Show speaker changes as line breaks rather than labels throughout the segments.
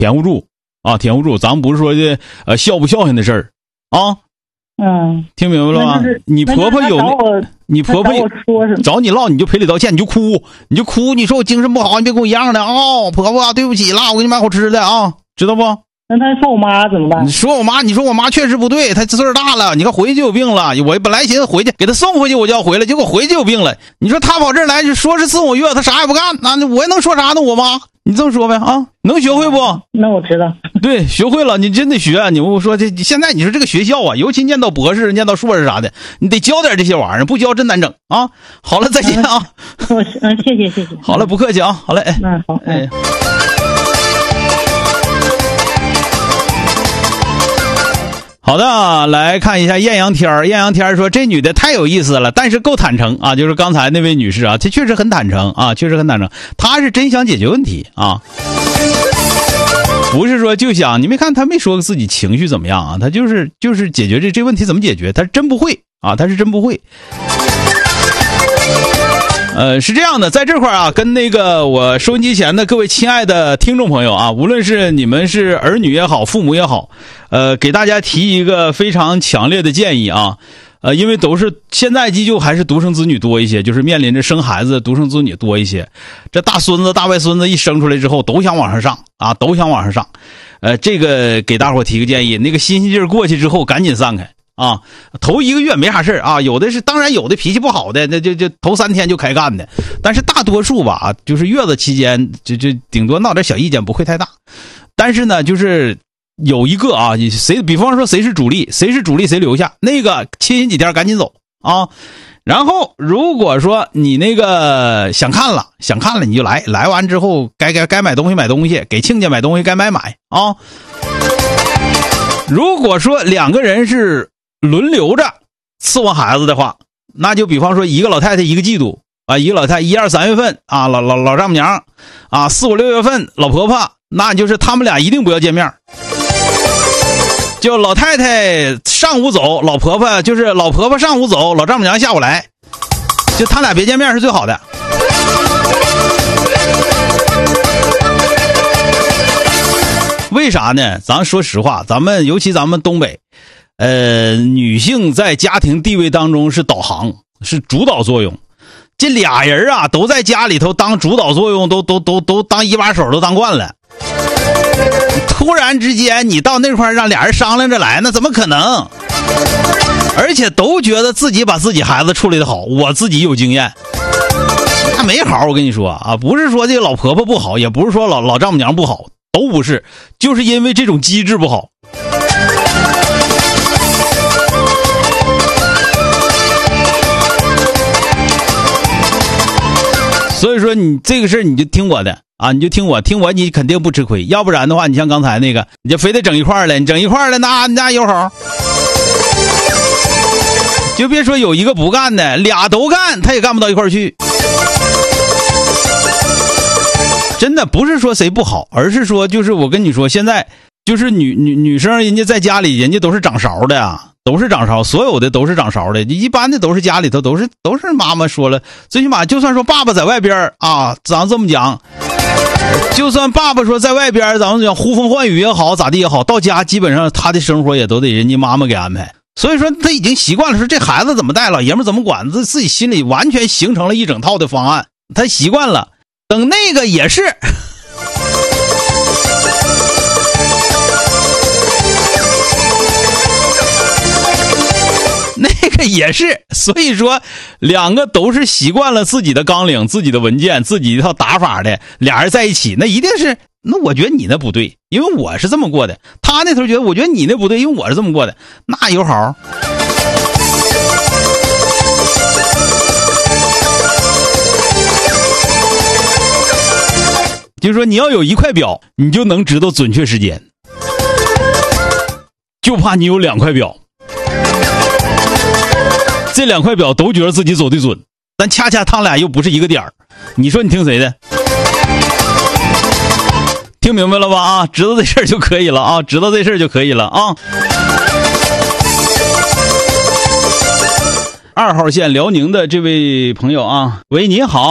甜乎住啊，甜乎住，咱们不是说的孝不孝顺的事儿啊。听明白了吗？你婆婆有你婆婆找你唠，你就赔礼道歉，你就哭，你说我精神不好，你别跟我一样的啊，婆婆对不起啦，我给你买好吃的啊，知道不？
那他说我妈怎么办？
你说我妈确实不对，她岁数大了，你看回去就有病了。我本来寻思回去给她送回去，我就要回来，结果回去就有病了。你说她跑这儿来说是伺候我月，她啥也不干，那我也能说啥呢？我妈，你这么说呗啊？能学会不？
那我知道。
对，学会了，你真得学。我说这现在你说这个学校啊，尤其念到博士、念到硕士啥的，你得教点这些玩意儿，不教真难整啊。好了，再见啊。
谢谢。
好了，不客气啊。好嘞，
好。
好的，来看一下艳阳天。艳阳天说这女的太有意思了，但是够坦诚啊，就是刚才那位女士啊，她确实很坦诚啊，确实很坦诚，她是真想解决问题啊，不是说就想，你没看她没说自己情绪怎么样啊，她就是解决这问题怎么解决，她真不会啊，她是真不会。是这样的，在这块啊，跟那个我收音机前的各位亲爱的听众朋友啊，无论是你们是儿女也好，父母也好，给大家提一个非常强烈的建议啊，因为都是现在依旧还是独生子女多一些，就是面临着生孩子独生子女多一些，这大孙子大外孙子一生出来之后都想往上上啊，都想往上上，这个给大伙提个建议，那个新鲜劲儿过去之后赶紧散开。啊，头1个月没啥事啊，有的是，当然有的脾气不好的，那就头3天就开干的，但是大多数吧，就是月子期间就顶多闹点小意见，不会太大。但是呢，就是有一个啊，比方说谁是主力谁留下，那个亲亲几天赶紧走啊。然后如果说你那个想看了你就来完之后该买东西，给亲家买东西该买啊。如果说2个人是轮流着伺候孩子的话，那就比方说一个老太太1个季度啊，一个老太太1、2、3月份啊，老丈母娘啊，4、5、6月份老婆婆，那就是他们俩一定不要见面。就老太太上午走，老婆婆上午走，老丈母娘下午来，就他俩别见面是最好的。为啥呢？咱说实话，尤其咱们东北，女性在家庭地位当中是导航，是主导作用。这俩人啊，都在家里头当主导作用，都当一把手，都当惯了。突然之间，你到那块让俩人商量着来，那怎么可能？而且都觉得自己把自己孩子处理得好，我自己有经验。那没好，我跟你说啊，不是说这个老婆婆不好，也不是说老丈母娘不好。都不是，就是因为这种机制不好。所以说你这个事儿你就听我的啊，你肯定不吃亏。要不然的话，你像刚才那个，你就非得整一块了，那有好。就别说有一个不干的，俩都干，他也干不到一块儿去。真的不是说谁不好，而是说就是我跟你说，现在就是女生人家在家里人家都是掌勺的啊，都是掌勺，所有的都是掌勺的，一般的都是家里头都是妈妈说了，最起码就算说爸爸在外边啊，咱这么讲，就算爸爸说在外边咱们讲呼风唤雨也好咋地也好，到家基本上他的生活也都得人家妈妈给安排。所以说他已经习惯了，说这孩子怎么带，老爷们怎么管，自己心里完全形成了一整套的方案，他习惯了。等那个也是所以说2个都是习惯了自己的纲领，自己的文件，自己一套打法的，俩人在一起那一定是，那我觉得你那不对，因为我是这么过的，他那头觉得我觉得你那不对，因为我是这么过的，那有好。就是说你要有1块表，你就能知道准确时间，就怕你有2块表，这2块表都觉得自己走得准，但恰恰他俩又不是一个点儿，你说你听谁的？听明白了吧？啊，知道这事儿就可以了啊，知道这事儿就可以了啊。2号线辽宁的这位朋友啊，喂，你好。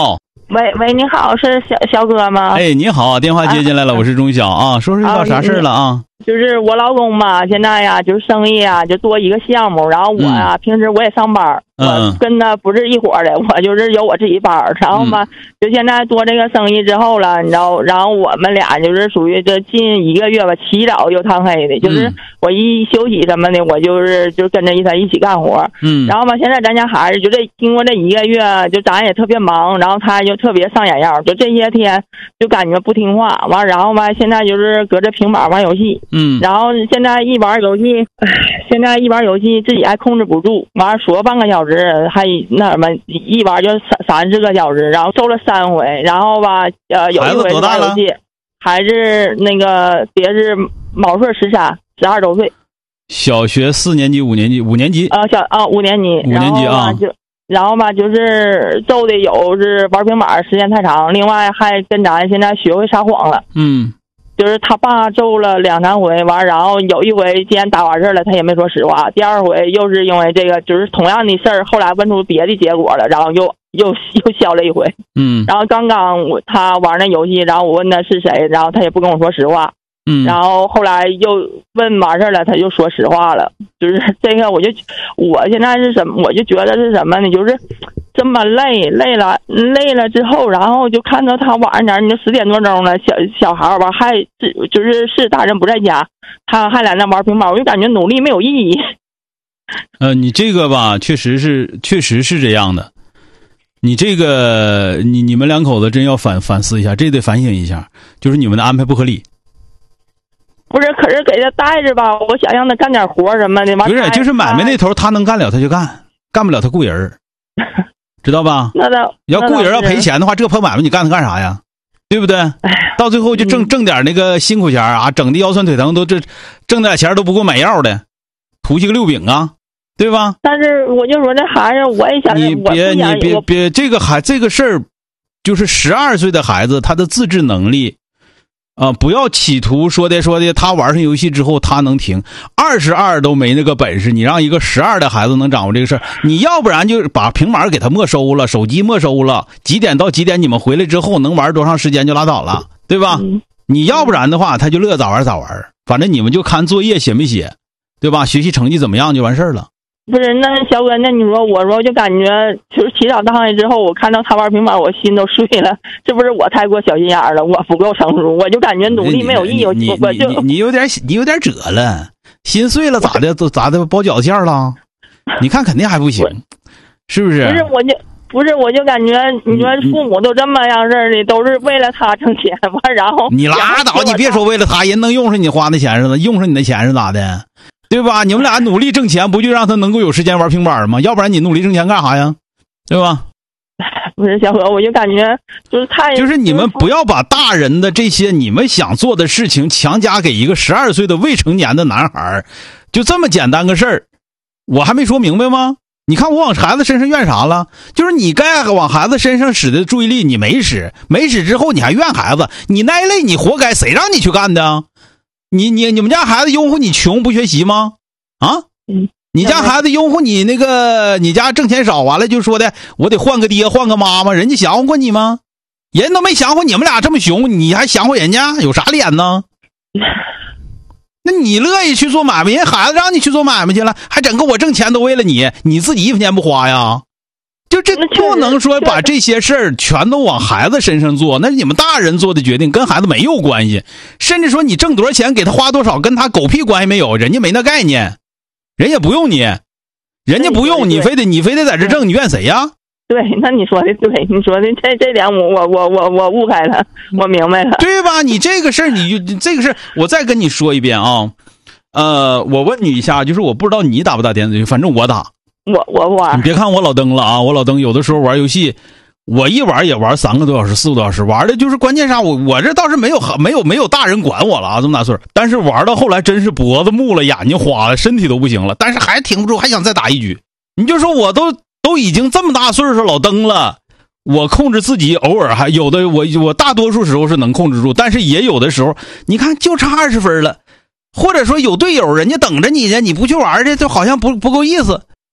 喂，你好，是小哥吗？
哎，你好，电话接进来了，我是钟晓啊，说遇到啥事了啊？
就是我老公嘛，现在呀，就是生意啊，就做一个项目，然后我呀，平时我也上班，我跟他不是一伙的，我就是有我自己班，然后嘛，就现在做这个生意之后了，你知道，然后我们俩就是属于这近1个月吧，起早又贪黑的，就是我一休息什么的，我就跟着他一起干活，然后嘛，现在咱家孩子就经过这1个月，就咱也特别忙，然后他就特别上眼药，就这些天就感觉不听话，完，然后嘛，现在就是搁这平板玩游戏。然后现在一玩游戏自己还控制不住，完说半个小时，还那什么一玩就30个小时，然后收了3回，然后吧有一回玩游戏，还是那个别是卯岁13，12周岁，
小学4年级5年级5年级
5年级啊，然后吧就是揍的有是玩平板时间太长，另外还跟咱现在学会撒谎了，就是他爸揍了2、3回，完，然后有一回既然打完事了，他也没说实话。第2回又是因为这个，就是同样的事儿，后来问出别的结果了，然后又消了一回。然后刚刚他玩那游戏，然后我问他是谁，然后他也不跟我说实话。然后后来又问完事了，他就说实话了。就是这个，我现在是什么？我就觉得是什么呢？就是这么累了之后，然后就看到他晚上点，你就10点多钟了，小孩吧，还是大人不在家，他还在那玩平板，我就感觉努力没有意义。
你这个吧，确实是这样的。你这个，你们2口子真要反思一下，这得反省一下，就是你们的安排不合理。
不是，可是给他带着吧，我想让他干点活什么的。
不是，就是买卖那头他能干了他就干，干不了他雇人，知道吧？要雇人要赔钱的话，这破买卖你干他干啥呀？对不对？到最后就挣点那个辛苦钱啊，整的腰酸腿疼，都挣点钱都不够买药的，图些个溜饼啊，对吧？
但是我就说这孩子，我也想
你别这个事儿，就是12岁的孩子他的自制能力。不要企图说的他玩上游戏之后他能停，22都没那个本事，你让一个12的孩子能掌握这个事儿，你要不然就把平板给他没收了，手机没收了，几点到几点你们回来之后能玩多长时间就拉倒了，对吧？你要不然的话他就乐咋玩咋玩，反正你们就看作业写没写，对吧？学习成绩怎么样就完事儿了。
不是，那小哥，那你说我说就感觉就是起早贪黑之后，我看到他玩平板，我心都碎了。是不是我太过小心眼了？我不够成熟，我就感觉努力没有意义。
你有点褶了，心碎了咋的包饺子馅了？你看肯定还不行，是不是？
不是，我就感觉你说父母都这么样式儿的，都是为了他挣钱完，然后
你拉倒，你别说为了他，人能用上你花的钱似的，用上你的钱是咋的？对吧？你们俩努力挣钱，不就让他能够有时间玩平板吗？要不然你努力挣钱干啥呀？对吧？
不是小何，我就感觉就是
你们不要把大人的这些你们想做的事情强加给一个12岁的未成年的男孩，就这么简单个事儿，我还没说明白吗？你看我往孩子身上怨啥了？就是你该往孩子身上使的注意力你没使之后你还怨孩子，你那一类你活该，谁让你去干的？你们家孩子拥护你穷不学习吗？啊？你家孩子拥护你那个你家挣钱少，完了就说的我得换个爹换个妈妈，人家想过你吗？人都没想过你们俩这么穷，你还想过人家，有啥脸呢？那你乐意去做买卖，人孩子让你去做买卖去了，还整个我挣钱都为了你自己1分钱不花呀？就这不能说把这些事儿全都往孩子身上做，那是你们大人做的决定，跟孩子没有关系。甚至说你挣多少钱给他花多少，跟他狗屁关系没有，人家没那概念，人家不用你，人家不用你非得在这挣，你怨谁呀？
对，那你说的对，你说的这点我悟开了，我明白了，
对吧？你这个事儿，这个事儿，我再跟你说一遍啊，我问你一下，就是我不知道你打不打电子游戏，反正我打。
我玩，
你别看我老登了啊，我老登有的时候玩游戏，我一玩也玩3个多小时4个多小时，玩的就是关键啥，我这倒是没有大人管我了啊，这么大岁数，但是玩到后来真是脖子木了，眼睛花了，身体都不行了，但是还挺不住，还想再打一局。你就说我都已经这么大岁数老登了，我控制自己偶尔还有的我大多数时候是能控制住，但是也有的时候你看就差20分了，或者说有队友人家等着你呢，你不去玩去就好像不够意思。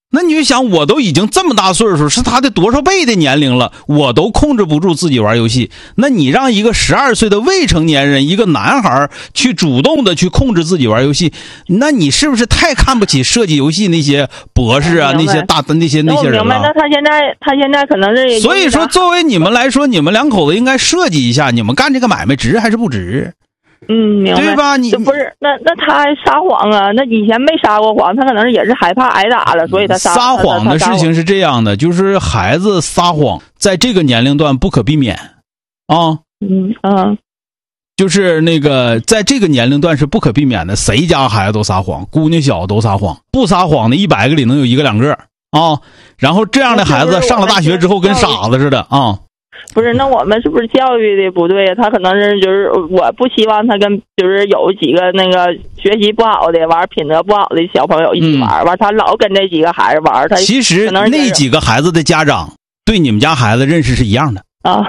那你就想，我都已经这么大岁数，是他的多少倍的年龄了，我都控制不住自己玩游戏。那你让一个12岁的未成年人，一个男孩去主动的去控制自己玩游戏，那你是不是太看不起设计游戏那些博士啊，那些那些人了？
明白。那他现在可能是，
所以说作为你们来说，你们两口子应该设计一下，你们干这个买卖值还是不值？
明白，
对吧？你
不是那他还撒谎啊？那以前没撒过谎，他可能也是害怕挨打了，所以他
撒谎的事情是这样的，就是孩子撒谎在这个年龄段不可避免啊。就是那个在这个年龄段是不可避免的，谁家孩子都撒谎，姑娘小都撒谎，不撒谎的100个里能有1个2个啊。然后这样的孩子上了大学之后跟傻子似的啊。
不是，那我们是不是教育的不对？他可能是就是我不希望他跟就是有几个那个学习不好的完品德不好的小朋友一起玩，完他老跟这几个孩子玩，他
其实那几个孩子的家长对你们家孩子认识是一样的
啊。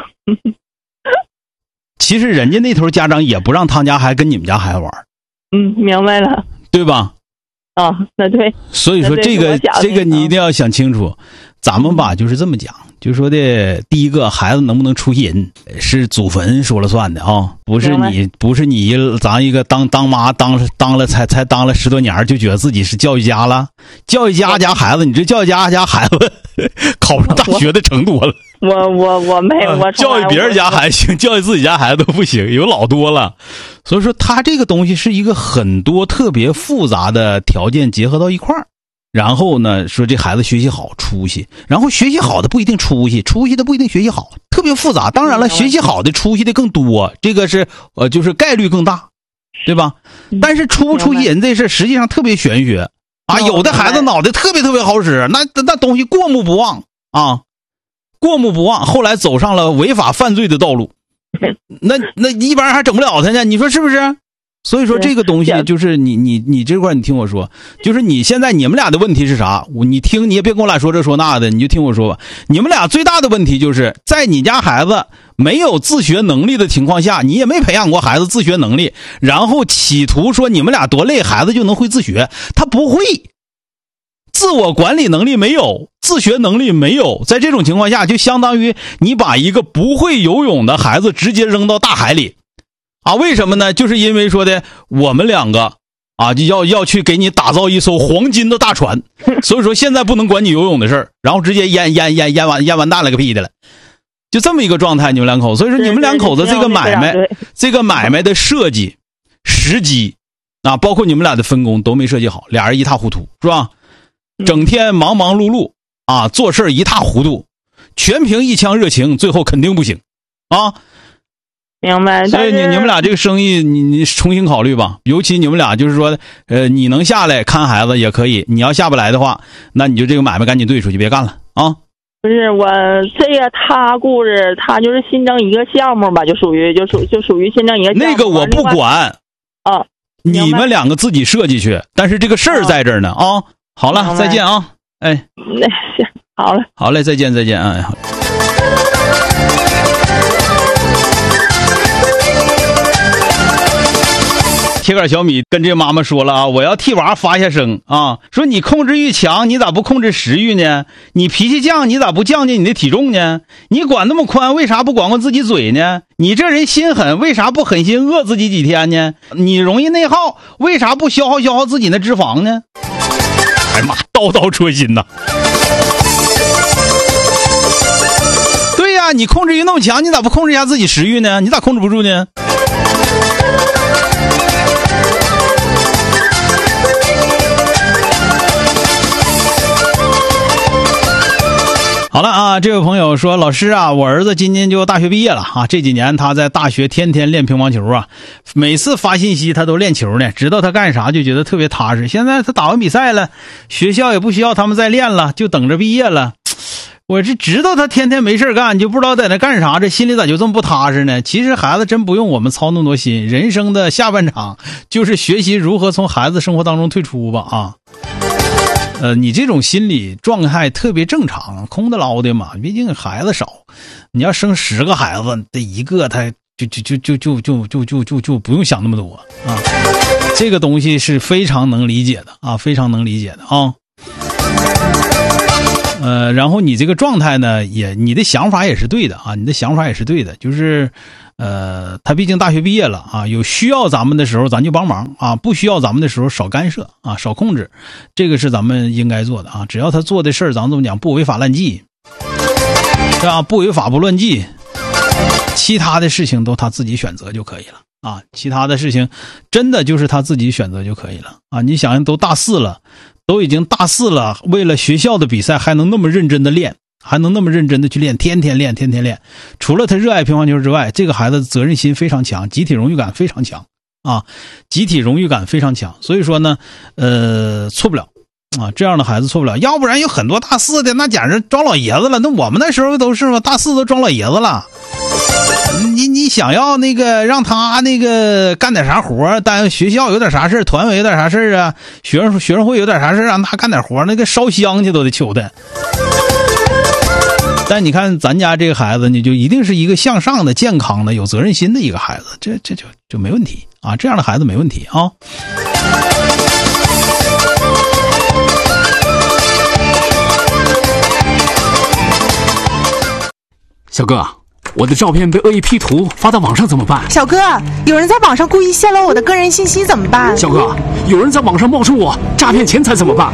其实人家那头家长也不让他家孩子跟你们家孩子玩。
明白了，
对吧？
那对。
所以说这个你一定要想清楚。咱们吧就是这么讲，就说的第一个，孩子能不能出人是祖坟说了算的啊，不是你咱一个当妈当了才当了10多年就觉得自己是教育家了。教育家家孩子，你这教育家家孩子考上大学的程度了。
我没我
教育别人家孩子行，教育自己家孩子都不行，有老多了。所以说他这个东西是一个很多特别复杂的条件结合到一块儿。然后呢，说这孩子学习好出息，然后学习好的不一定出息，出息的不一定学习好，特别复杂。当然了，学习好的出息的更多，这个是就是概率更大，对吧？但是出不出息人这事实际上特别玄学啊。有的孩子脑袋特别好使，那东西过目不忘啊，过目不忘，后来走上了违法犯罪的道路，那一般人还整不了他呢，你说是不是？所以说这个东西就是你这块你听我说，就是你现在你们俩的问题是啥？你听，你也别跟我俩说这说那的，你就听我说吧。你们俩最大的问题就是在你家孩子没有自学能力的情况下，你也没培养过孩子自学能力，然后企图说你们俩多累孩子就能会自学，他不会，自我管理能力没有，自学能力没有，在这种情况下就相当于你把一个不会游泳的孩子直接扔到大海里啊。为什么呢？就是因为说的我们两个啊要去给你打造一艘黄金的大船，所以说现在不能管你游泳的事儿，然后直接淹完蛋了个屁的了，就这么一个状态。你们两口子，所以说你们两口子这个买卖的设计时机啊，包括你们俩的分工都没设计好，俩人一塌糊涂，是吧？整天忙忙碌碌啊，做事一塌糊涂，全凭一腔热情，最后肯定不行啊。
明白。
所以你们俩这个生意你重新考虑吧，尤其你们俩就是说你能下来看孩子也可以，你要下不来的话，那你就这个买卖赶紧对出去，别干了啊。
不是我这个他故事，他就是新增一个项目吧，就属于新增一个项目。
那个我不管
啊，
你们两个自己设计去，但是这个事儿在这儿呢啊。好了，再见啊！哎，
好了，
好嘞，再见哎。铁杆小米跟这妈妈说了啊，我要替娃发下声啊，说你控制欲强，你咋不控制食欲呢？你脾气犟，你咋不降低你的体重呢？你管那么宽，为啥不管管自己嘴呢？你这人心狠，为啥不狠心饿自己几天呢？你容易内耗，为啥不消耗自己的脂肪呢？哎呀妈，刀刀戳心呐！对呀，你控制欲那么强，你咋不控制一下自己食欲呢？你咋控制不住呢？好了啊，这位朋友说，老师啊，我儿子今年就大学毕业了啊，这几年他在大学天天练乒乓球啊，每次发信息他都练球呢，知道他干啥就觉得特别踏实。现在他打完比赛了，学校也不需要他们再练了，就等着毕业了。我是知道他天天没事干，就不知道在那干啥，这心里咋就这么不踏实呢？其实孩子真不用我们操那么多心，人生的下半场就是学习如何从孩子生活当中退出吧啊。你这种心理状态特别正常，空的捞的嘛，毕竟孩子少，你要生10个孩子，这一个他就不用想那么多啊，这个东西是非常能理解的啊，非常能理解的啊。 然后你这个状态呢，你的想法也是对的啊，你的想法也是对的，就是他毕竟大学毕业了啊，有需要咱们的时候咱就帮忙啊，不需要咱们的时候少干涉啊，少控制，这个是咱们应该做的啊。只要他做的事儿，咱们怎么讲，不违法乱纪，对吧？不违法不乱纪，其他的事情都他自己选择就可以了啊。其他的事情真的就是他自己选择就可以了啊。你想想，都大4了。都已经大4了，为了学校的比赛还能那么认真的练，还能那么认真的去练，天天练。除了他热爱乒乓球之外，这个孩子责任心非常强，集体荣誉感非常强啊，集体荣誉感非常强。所以说呢，错不了啊，这样的孩子错不了。要不然有很多大4的那简直装老爷子了，那我们那时候都是大4都装老爷子了。你想要那个让他那个干点啥活，但学校有点啥事，团委有点啥事啊，学生会有点啥事，让他干点活，那个烧香去都得求他。但你看咱家这个孩子，你就一定是一个向上的、健康的、有责任心的一个孩子，这就没问题啊，这样的孩子没问题啊。
小哥，我的照片被恶意 P 图发到网上怎么办？
小哥，有人在网上故意泄露我的个人信息怎么办？
小哥，有人在网上冒充我诈骗钱财怎么办？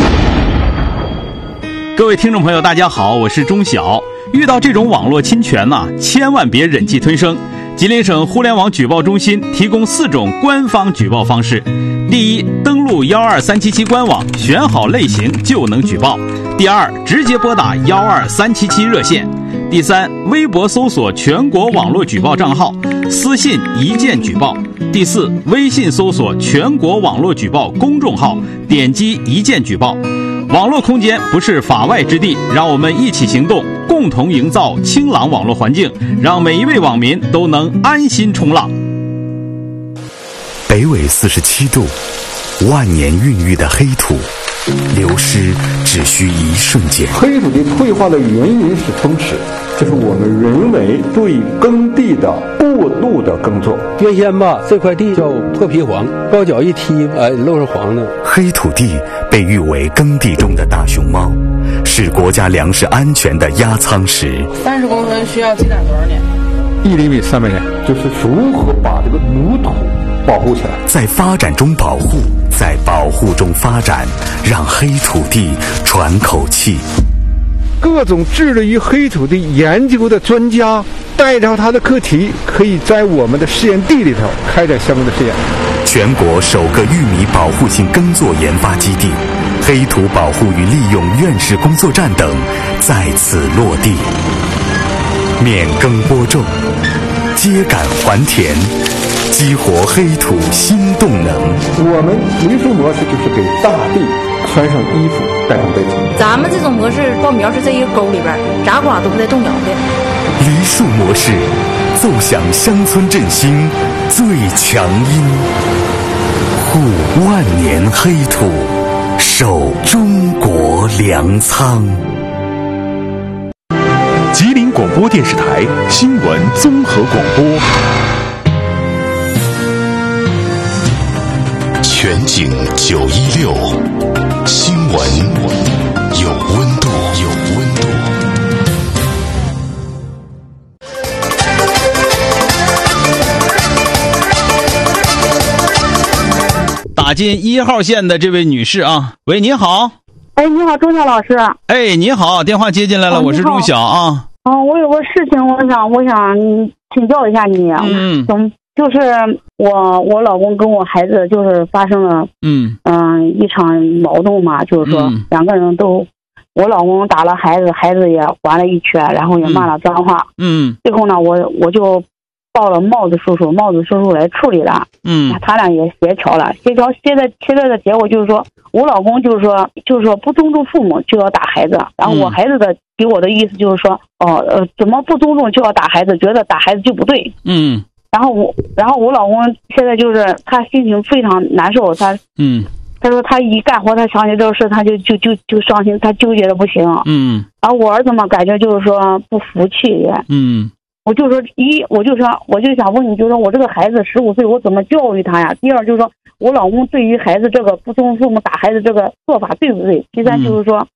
各位听众朋友大家好，我是钟晓。遇到这种网络侵权呢，千万别忍气吞声。吉林省互联网举报中心提供4种官方举报方式：第一，登录12377官网，选好类型就能举报；第二，直接拨打12377热线；第三，微博搜索全国网络举报账号，私信一键举报；第四，微信搜索全国网络举报公众号，点击一键举报。网络空间不是法外之地，让我们一起行动，共同营造清朗网络环境，让每一位网民都能安心冲浪。
北纬47度，万年孕育的黑土，流失只需一瞬间。
黑土地退化的原因是风蚀，这是我们人为对耕地的过度的耕作。
原先吧，这块地叫破皮黄，高脚一踢，露是黄的。
黑土地被誉为耕地中的大熊猫，是国家粮食安全的压舱石。
30公分需要积攒多少年
？1厘米300年。就是如何把这个母土保护起来，
在发展中保护，在保护中发展，让黑土地喘口气。
各种致力于黑土地研究的专家带着他的课题，可以在我们的实验地里头开展相关的实验。
全国首个玉米保护性耕作研发基地、黑土保护与利用院士工作站等在此落地，免耕播种，秸秆还田，激活黑土新动能。
我们梨树模式就是给大地穿上衣服，盖上被子。
咱们这种模式，稻苗是在一个沟里边，咋刮都不带动摇的。
梨树模式，奏响乡村振兴最强音，护万年黑土，守中国粮仓。
吉林广播电视台新闻综合广播，全景916，新闻有温度，有温度。
打进1号线的这位女士啊，喂，你好。
哎，你好，钟晓老师。
哎，你好，电话接进来了，我是钟晓啊。
我有个事情，我想请教一下你。就是我老公跟我孩子就是发生了一场矛盾嘛，就是说两个人都，我老公打了孩子，孩子也还了一拳，然后也骂了脏话。最后呢，我就报了帽子叔叔来处理了。他俩也协调了，现在的结果就是说，我老公就是说不尊重父母就要打孩子，然后我孩子的给我的意思就是说，怎么不尊重就要打孩子，觉得打孩子就不对。然后我老公现在就是他心情非常难受，他说他一干活他想起这个事他就伤心，他纠结的不行。然后我儿子嘛感觉就是说不服气。我就说我就想问你，就是说我这个孩子15岁，我怎么教育他呀？第二就是说我老公对于孩子这个不尊重父母打孩子这个做法对不对？第三就是说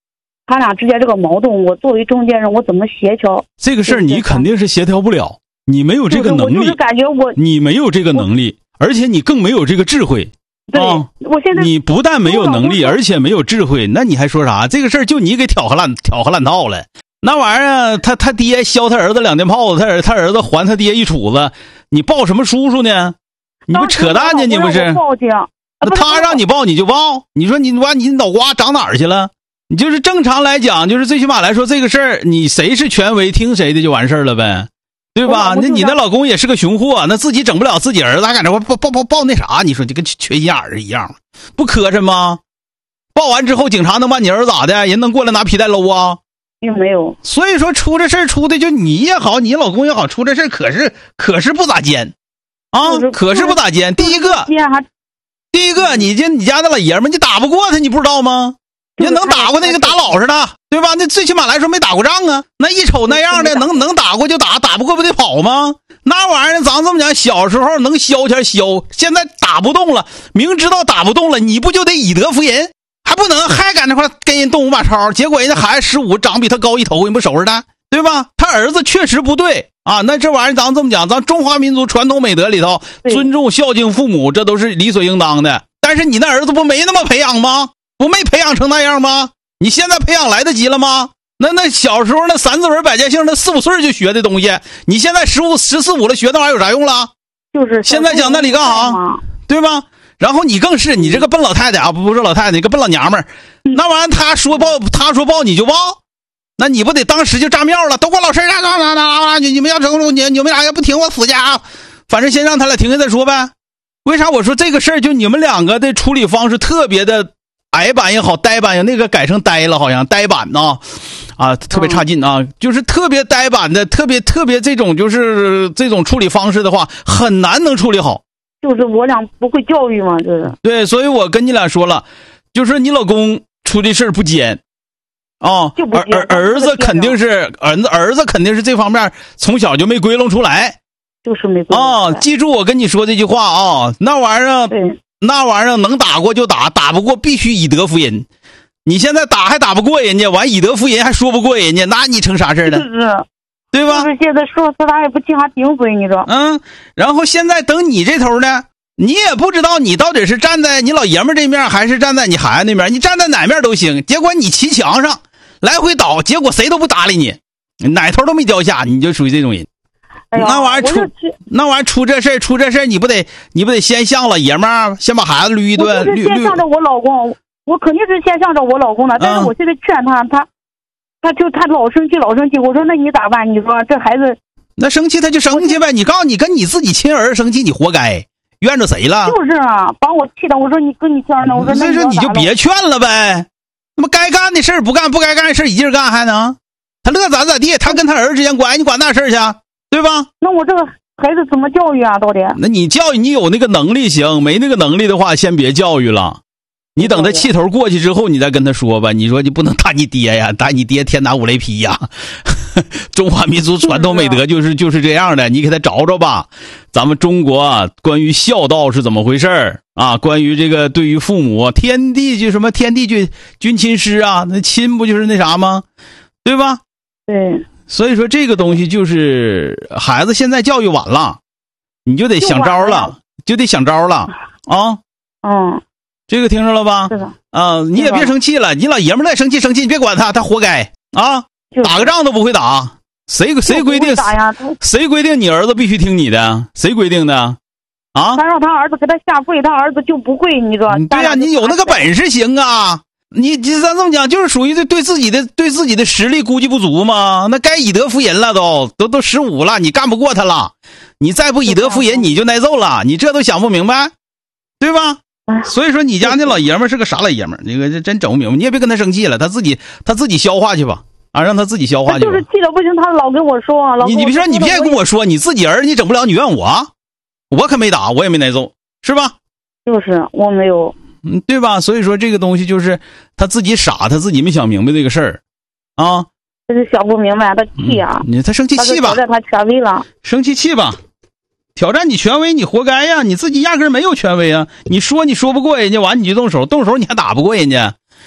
他俩之间这个矛盾，我作为中间人，我怎么协调？
这个事儿你肯定是协调不了，你没有这个能力。
我就是感觉
你没有这个能力，而且你更没有这个智慧。
对，我现在
你不但没有能力，而且没有智慧，那你还说啥？这个事儿就你给挑和烂套了。那玩意儿，他爹削他儿子2电炮子，他儿子还他爹一杵子，你报什么叔叔呢？你不扯淡呢？你不是？那他让你报你就报，你说你脑瓜长哪儿去了？你就是正常来讲，就是最起码来说这个事儿，你谁是权威听谁的就完事儿了呗。对吧？那你的老公也是个穷货，那自己整不了自己儿子，还搁那报那啥？你说这跟缺心眼儿一样，不磕碜吗？报完之后，警察能把你儿子咋的？人能过来拿皮带搂啊？
并没有。
所以说出这事儿出的就你也好，你老公也好，出这事儿可是不咋尖啊，可是不咋尖。第一个，你家的老爷们你打不过他，你不知道吗？你能打过那个打老实的，对吧？那最起码来说没打过仗啊。那一瞅那样的，能打过就打，打不过不得跑吗？那玩意儿咱这么讲，小时候能消前消，现在打不动了，明知道打不动了，你不就得以德服人？还不能还搁那块跟人动5把抄？结果人家孩子15，长比他高1头，你不收拾他，对吧？他儿子确实不对啊。那这玩意儿咱这么讲，咱中华民族传统美德里头，尊重孝敬父母，这都是理所应当的。但是你那儿子不没那么培养吗？不没培养成那样吗？你现在培养来得及了吗？那小时候那3字文百家姓，那4、5岁就学的东西，你现在14、15了学那玩意儿有啥用了？
就是
现在讲那里干啥？对吧？然后你更是你这个笨老太太啊，不是老太太，你个笨老娘们儿，那玩意儿他说报你就报，那你不得当时就炸庙了？都给我老实啊！你们要整你们俩要不听我死家，反正先让他俩停下再说呗。为啥我说这个事儿就你们2个的处理方式特别的矮板也好，呆板也那个改成呆了，好像呆板呢，特别差劲啊，就是特别呆板的，特别这种就是这种处理方式的话，很难能处理好。
就是我俩不会教育嘛，就是
对，所以我跟你俩说了，就是你老公出的事儿不尖啊，儿子肯定是儿子肯定是这方面从小就没归拢出来，
就是没归拢出来。
记住我跟你说这句话啊，那玩意儿。对。那玩意儿能打过就打，打不过必须以德服人。你现在打还打不过人家，完以德服人还说不过人家，那你成啥事了？
是，
对吧？
就是现在说死他也不听他顶嘴，你说？
然后现在等你这头呢，你也不知道你到底是站在你老爷们这面，还是站在你孩子那面，你站在哪面都行。结果你骑墙上来回倒，结果谁都不搭理你，哪头都没掉下，你就属于这种人。那玩意儿出这事儿，你不得先向老爷们儿先把孩子捋一顿，
我先向着我老公，我肯定是先向着我老公的。但是我现在劝他老生气。我说那你咋办？你说这孩子
那生气他就生气呗。你告诉你跟你自己亲儿生气，你活该，怨着谁了？
就是啊，把我气的。我说你跟你亲儿呢，我说那
你就别劝了呗。那么该干的事儿不干，不该干的事儿一劲干还能？他乐咋地，他跟他儿子之间关系，你管那事儿去？对吧？
那我这个孩子怎么教育啊？到底？
那你教育你有那个能力行，没那个能力的话，先别教育了。你等他气头过去之后，你再跟他说吧。你说你不能打你爹呀，打你爹天打五雷劈呀。中华民族传统美德就是这样的，你给他找找吧。咱们中国关于孝道是怎么回事啊？关于这个对于父母，天地就什么天地君亲师啊，那亲不就是那啥吗？对吧？
对。
所以说这个东西就是孩子现在教育晚了，你就得想招了，啊。这个听着了吧？
是的。
你也别生气了，你老爷们再生气，你别管他活该啊！打个仗都不会打，谁规定？谁规定你儿子必须听你的？谁规定的？啊？
他让他儿子给他下跪，他儿子就不跪，你说？
对呀，你有那个本事行啊！你咱这么讲，就是属于对自己的实力估计不足嘛。那该以德服人了，都15了，你干不过他了，你再不以德服人，你就挨揍了，你这都想不明白，对吧？所以说你家那老爷们是个傻老爷们，那个真整不明白。你也别跟他生气了，他自己消化去吧，让他自己消化去吧。
就是气得不行，他老跟我说，
你别说，你别跟我说，你自己儿你整不了，你怨我，我可没打，我也没挨揍，是吧？
就是我没有。
对吧？所以说这个东西就是他自己傻，他自己没想明白这个事儿，啊，
他是想不明白，他气啊，
他生气气吧，
他权威了，
生气吧，挑战你权威，你活该呀，你自己压根没有权威啊，你说不过人家，完你就动手你还打不过人家，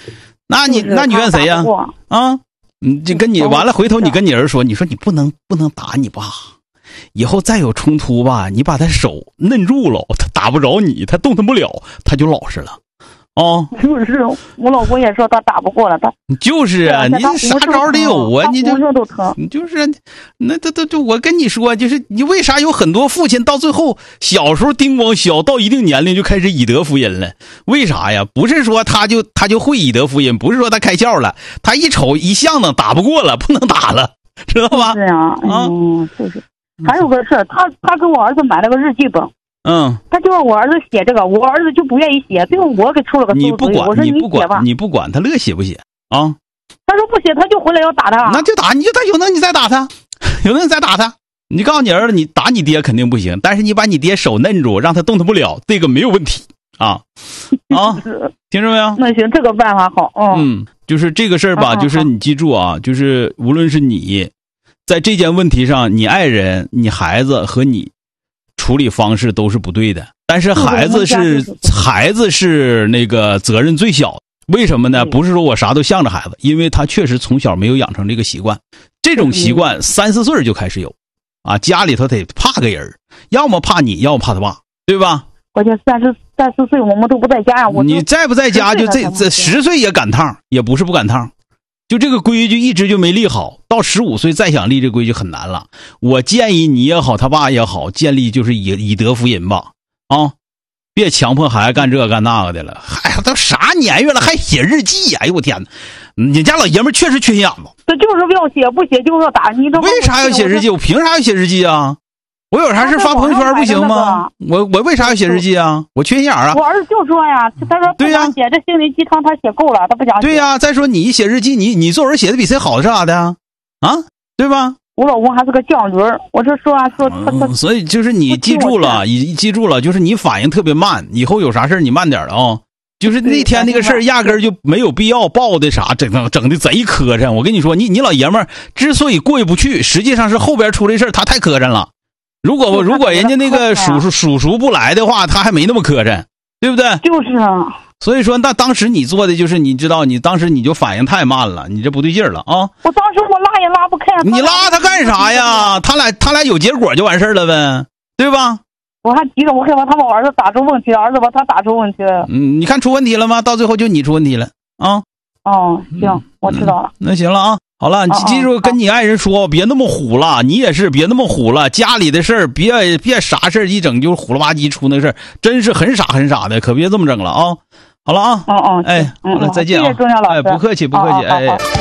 那你怨谁呀？啊，你就跟你完了，回头你跟你儿说，你说你不能打你爸，以后再有冲突吧，你把他手摁住了，他打不着你，他动弹不了，他就老实了。哦，
就是我老公也说他打不过了，他
就是啊，你啥招都有啊，你就是那都我跟你说，就是你为啥有很多父亲到最后小时候叮咣小，到一定年龄就开始以德服人了？为啥呀？不是说他就会以德服人，不是说他开窍了，他一瞅一向呢打不过了，不能打了，知道吧？
是啊，就是。还有个事儿，他给我儿子买了个日记本。他就让我儿子写这个，我儿子就不愿意写，最后我给出了个馊主意。我说
你不管他乐写不写啊？
他说不写，他就回来要打他。
那就打，你就打，有能你再打他，有能你再打他。你告诉你儿子，你打你爹肯定不行，但是你把你爹手摁住，让他动弹不了，这个没有问题啊。听着没有？
那行，这个办法好。
就是这个事儿吧，就是你记住啊，就是无论是你在这件问题上，你爱人、你孩子和你处理方式都是不对的，但是孩子是那个责任最小。为什么呢？不是说我啥都向着孩子，因为他确实从小没有养成这个习惯，这种习惯3、4岁就开始有啊。家里头得怕个人，要么怕你，要么怕他爸，对吧？
关键3、4岁我们都不在家呀。
你再不在家，就这10岁也赶趟，也不是不赶趟。就这个规矩一直就没立好，到15岁再想立这规矩很难了。我建议你也好，他爸也好，建立就是以德服人吧，啊，别强迫孩子干这干那个的了。还都啥年月了，还写日记呀？哎呦我天哪！你家老爷们确实缺心眼子。
这就是要写，不写就是要打你。
为啥要写日记？我凭啥要写日记啊？我有啥事发朋友圈不行吗？我为啥要写日记啊？我缺心眼啊！
我儿子就说呀，他说不想写这心灵鸡汤，他写够了，他不想写。
对呀，再说你一写日记，你作文写的比谁好是咋的啊？对吧？
我老公还是个犟驴儿，我这说他。
所以就是你记住了，就是你反应特别慢，以后有啥事你慢点了啊。就是那天那个事儿，压根儿就没有必要报的啥，整的贼磕碜。我跟你说，你老爷们儿之所以过意不去，实际上是后边出这事儿，他太磕碜了。如果人家那个叔叔不来的话，他还没那么磕碜，对不对？
就是啊。
所以说，那当时你做的就是，你知道，你当时你就反应太慢了，你这不对劲儿了啊！
我当时我拉也拉不开。
你拉他干啥呀？他俩有结果就完事儿了呗，对吧？
我还急着，我害怕他把我儿子打出问题，儿子把他打出问题了。
你看出问题了吗？到最后就你出问题了啊！
行，我知道了。
那行了啊。好了，你记住跟你爱人说，别那么虎了，你也是别那么虎了。家里的事儿别啥事儿一整就虎了吧唧出那事儿，真是很傻的，可别这么整了啊！好了啊，好了，再见啊！
谢谢钟晓老师，
不客气，哎。